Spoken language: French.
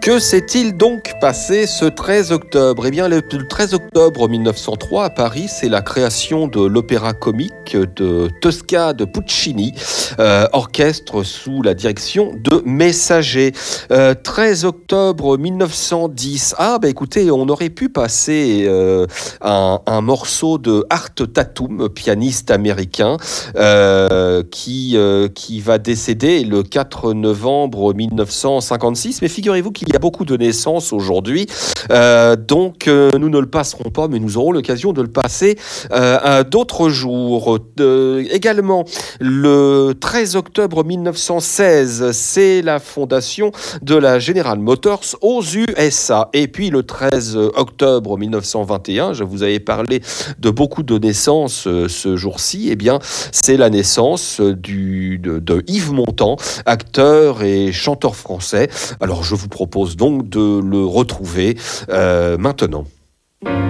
Que s'est-il donc passé ce 13 octobre ? Eh bien, le 13 octobre 1903 à Paris, c'est la création de l'opéra comique de Tosca de Puccini, orchestre sous la direction de Messager. 13 octobre 1910. Écoutez, on aurait pu passer un morceau de Art Tatum, pianiste américain, qui va décéder le 4 novembre 1956. Mais figurez-vous qu'il y a beaucoup de naissances aujourd'hui, donc nous ne le passerons pas, mais nous aurons l'occasion de le passer à d'autres jours. Également, le 13 octobre 1916, c'est la fondation de la General Motors aux USA. Et puis le 13 octobre 1921, je vous avais parlé de beaucoup de naissances ce jour-ci, eh bien, c'est la naissance de Yves Montand, acteur et chanteur français. Alors je vous propose donc de le retrouver maintenant.